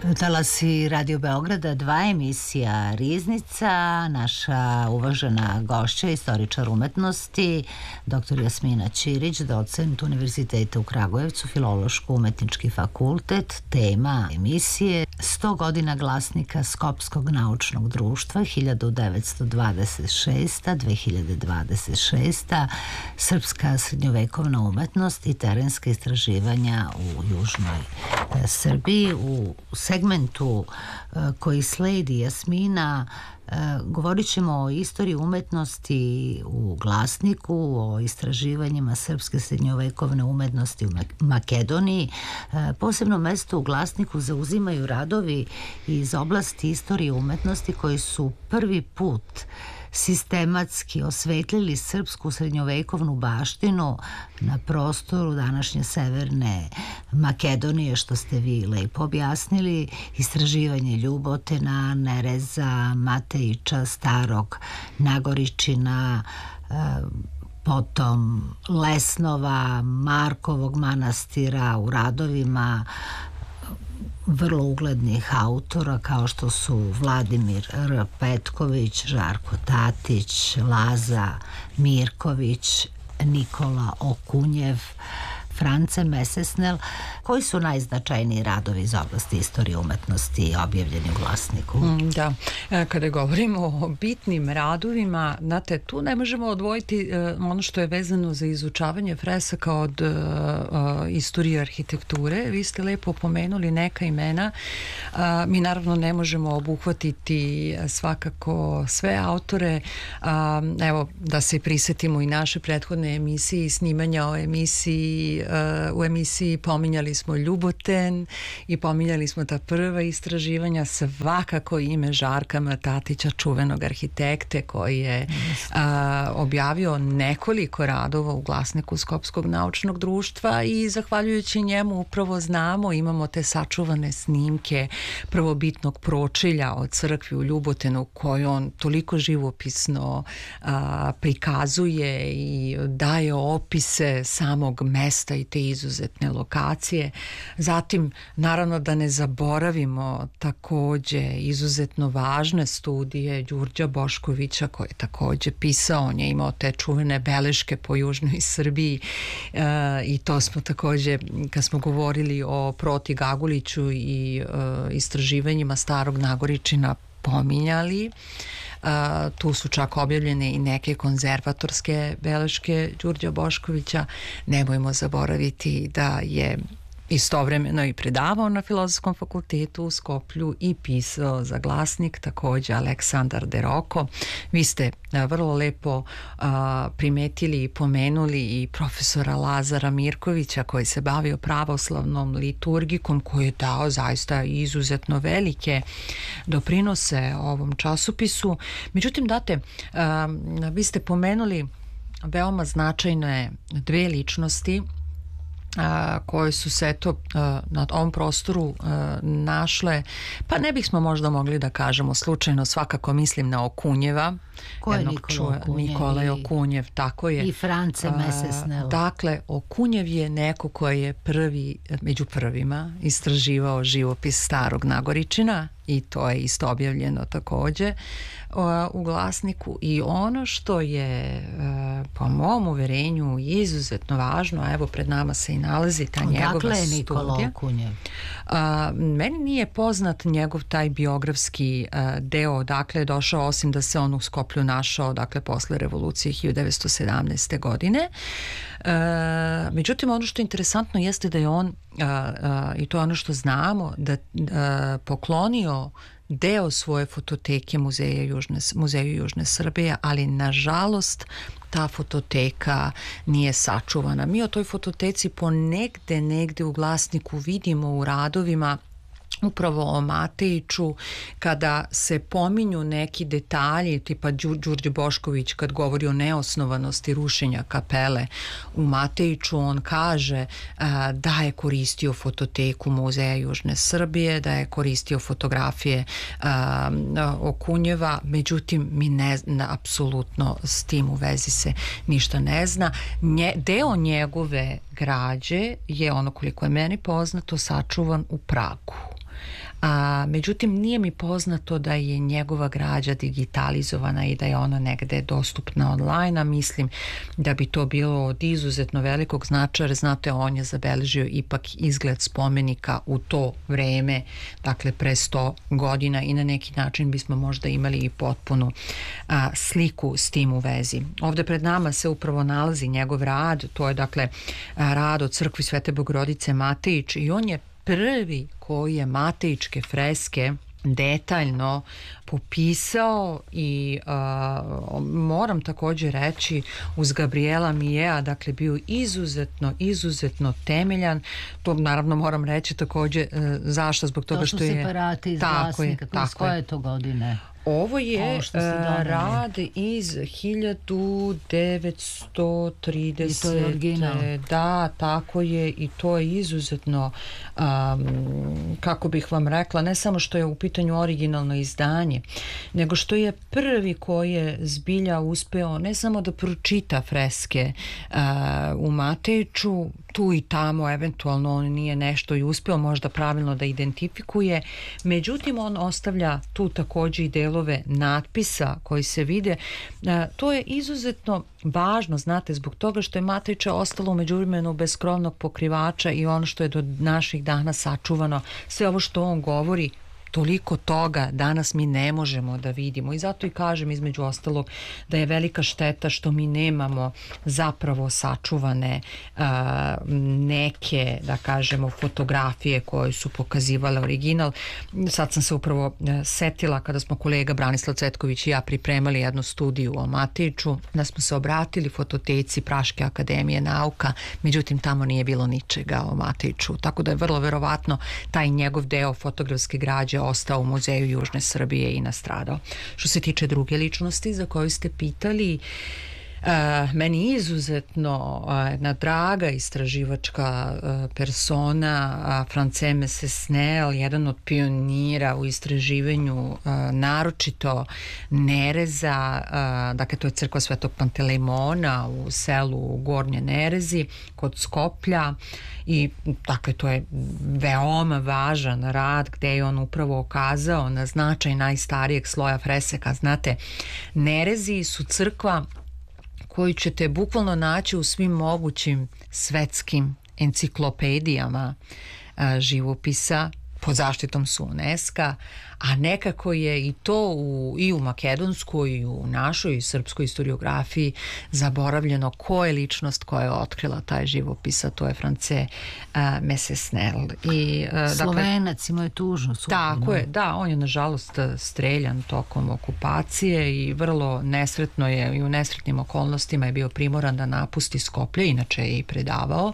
Talasi Radio Beograda, 2 emisija Riznica. Naša uvažena gošća, istoričar umetnosti, dr. Jasmina Ćirić, docent Univerziteta u Kragujevcu, Filološko-umetnički fakultet. Tema emisije 100 godina glasnika Skopskog naučnog društva 1926-2026, srpska srednjovekovna umetnost i terenska istraživanja u južnoj Srbiji. U segmentu koji sledi, Jasmina, govorit ćemo o istoriji umetnosti u Glasniku, o istraživanjima srpske srednjovekovne umetnosti u Makedoniji. Posebno mesto u Glasniku zauzimaju radovi iz oblasti istorije umetnosti koji su prvi put sistematski osvetlili srpsku srednjovekovnu baštinu na prostoru današnje severne Makedonije, što ste vi lepo objasnili. Istraživanje Ljubotena, Nereza, Matejića, Starog Nagoričina, potom Lesnova, Markovog manastira u radovima vrlo uglednih autora kao što su Vladimir R. Petković, Žarko Tatić, Laza Mirković, Nikola Okunjev, France Mesesnel. Koji su najznačajniji radovi iz oblasti istorije umetnosti objavljeni u Glasniku? Da, kada govorimo o bitnim radovima, znate, tu ne možemo odvojiti ono što je vezano za izučavanje fresaka od istorije arhitekture. Vi ste lepo pomenuli neka imena. Mi naravno ne možemo obuhvatiti svakako sve autore. Evo, da se prisetimo i naše prethodne emisije i snimanja o emisiji. U emisiji pominjali smo Ljuboten i pominjali smo ta prva istraživanja, svakako ime Žarka Tatića, čuvenog arhitekte koji je objavio nekoliko radova u Glasniku Skopskog naučnog društva i zahvaljujući njemu upravo znamo, imamo te sačuvane snimke prvobitnog pročelja od crkvi u Ljubotenu koju on toliko živopisno prikazuje i daje opise samog mesta i te izuzetne lokacije. Zatim, naravno da ne zaboravimo takođe izuzetno važne studije Đurđa Boškovića koji je takođe pisao, on je imao te čuvene beleške po južnoj Srbiji i to smo takođe, kad smo govorili o Proti Gaguliću i istraživanjima Starog Nagoričina, pominjali. Tu su čak objavljene i neke konzervatorske beleške Đurđa Boškovića. Nemojmo zaboraviti da je istovremeno i predavao na Filozofskom fakultetu u Skoplju i pisao za Glasnik, takođe Aleksandar Deroko. Vi ste vrlo lepo primetili i pomenuli i profesora Lazara Mirkovića koji se bavio pravoslavnom liturgikom, koji je dao zaista izuzetno velike doprinose ovom časopisu. Međutim, vi ste pomenuli veoma značajne dve ličnosti koje su se na ovom prostoru našle, pa ne bismo možda mogli da kažemo slučajno, svakako mislim na Okunjeva. Ko je Nikola Okunjev, tako je. I France Mesesnel. Dakle, Okunjev je neko koji je među prvima istraživao živopis Starog Nagoričina i to je isto objavljeno takođe u Glasniku. I ono što je po mom uverenju izuzetno važno, a evo pred nama se i nalazi ta njegova studija. Odakle je Nikola Okunjev? Meni nije poznat njegov taj biografski deo, dakle je došao, osim da se on u Skoplju našao, dakle posle revolucije 1917. godine. Međutim, ono što je interesantno jeste da je on, i to je ono što znamo, da poklonio deo svoje fototeke Muzeju Južne Srbije, ali nažalost ta fototeka nije sačuvana. Mi o toj fototeci negde u Glasniku vidimo u radovima upravo o Matejiću, kada se pominju neki detalji, tipa Đurđe Bošković kad govori o neosnovanosti rušenja kapele u Matejiću, on kaže da je koristio fototeku Muzeja Južne Srbije, da je koristio fotografije Okunjeva, međutim mi apsolutno s tim u vezi se ništa ne zna. Deo njegove građe je, ono koliko je meni poznato, sačuvan u Pragu. Međutim, nije mi poznato da je njegova građa digitalizovana i da je ona negde dostupna online, a mislim da bi to bilo od izuzetno velikog značaja, jer znate, on je zabeležio ipak izgled spomenika u to vreme, dakle pre 100 godina, i na neki način bismo možda imali i potpunu sliku s tim u vezi. Ovde pred nama se upravo nalazi njegov rad, to je dakle rad o crkvi Svete Bogorodice Matejić, i on je prvi koji je Matejičke freske detaljno popisao i moram također reći uz Gabriela Millela, dakle bio izuzetno temeljan. To naravno moram reći također zašto, zbog toga što je... To su separati iz Glasnika, iz koje to godine? Ovo je rad iz 1930. I to je original. Da, tako je, i to je izuzetno, kako bih vam rekla, ne samo što je u pitanju originalno izdanje, nego što je prvi koji je zbilja uspeo ne samo da pročita freske u Matejiću, tu i tamo eventualno on nije nešto i uspeo možda pravilno da identifikuje, međutim on ostavlja tu također i delove natpisa koji se vide. To je izuzetno važno, znate, zbog toga što je Matejića ostalo u međuvremenu bez krovnog pokrivača i ono što je do naših dana sačuvano, sve ovo što on govori, toliko toga danas mi ne možemo da vidimo, i zato i kažem između ostalog da je velika šteta što mi nemamo zapravo sačuvane neke, da kažemo, fotografije koje su pokazivale original. Sad sam se upravo setila kada smo kolega Branislav Cvetković i ja pripremali jednu studiju o Matejiću, da smo se obratili fototeci Praške akademije nauka, međutim tamo nije bilo ničega o Matejiću, tako da je vrlo verovatno taj njegov deo fotografske građe ostao u Muzeju Južne Srbije i nastradao. Što se tiče druge ličnosti za koju ste pitali, meni izuzetno jedna draga istraživačka persona, France Messesnel, jedan od pionira u istraživanju naročito Nereza, dakle to je crkva Svetog Pantelejmona u selu Gornje Nerezi kod Skoplja, i dakle to je veoma važan rad gde je on upravo ukazao na značaj najstarijeg sloja freseka. Znate, Nerezi su crkva koju ćete bukvalno naći u svim mogućim svetskim enciklopedijama živopisa, pod zaštitom su UNESCO-a, a nekako je i to i u makedonskoj i u našoj srpskoj historiografiji zaboravljeno ko je ličnost koja je otkrila taj živopis, a to je France Messesnel. Slovenac, imao je tužnu sudbinu. Tako je, da, on je nažalost streljan tokom okupacije i vrlo nesretno je, i u nesretnim okolnostima je bio primoran da napusti Skoplje, inače je i predavao,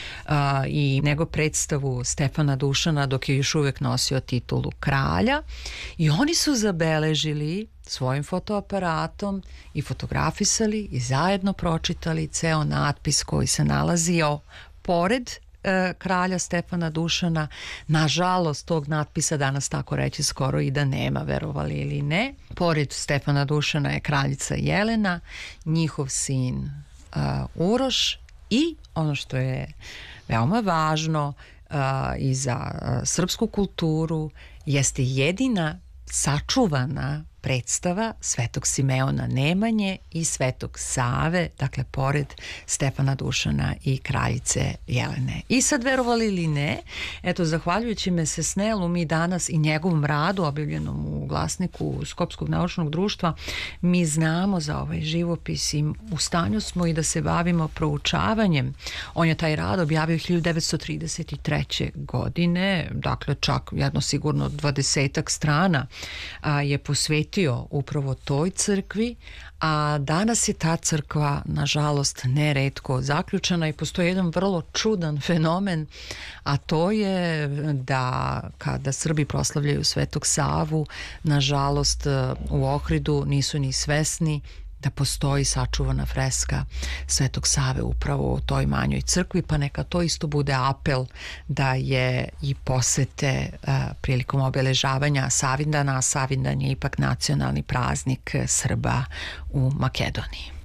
i nego predstavu Stefana Dušana dok je još uvijek nosio titulu kralja, i oni su zabeležili svojim fotoaparatom i fotografisali i zajedno pročitali ceo natpis koji se nalazio pored kralja Stefana Dušana. Nažalost, tog natpisa danas, tako reći, skoro i da nema, verovali ili ne. Pored Stefana Dušana je kraljica Jelena, njihov sin Uroš, i ono što je veoma važno i za srpsku kulturu jeste jedina sačuvana predstava Svetog Simeona Nemanje i Svetog Save, dakle pored Stefana Dušana i kraljice Jelene. I sad, verovali ili ne, eto, zahvaljujući Messesnelu, mi danas i njegovom radu objavljenom u Glasniku Skopskog naučnog društva, mi znamo za ovaj živopis i u stanju smo i da se bavimo proučavanjem. On je taj rad objavio 1933. godine, dakle čak jedno sigurno 20-ak strana je posvetio upravo toj crkvi, a danas je ta crkva nažalost neretko zaključana i postoji jedan vrlo čudan fenomen, a to je da kada Srbi proslavljaju Svetog Savu, nažalost u Ohridu nisu ni svesni da postoji sačuvana freska Svetog Save upravo u toj manjoj crkvi, pa neka to isto bude apel da je i posete prilikom obeležavanja Savindana, a Savindan je ipak nacionalni praznik Srba u Makedoniji.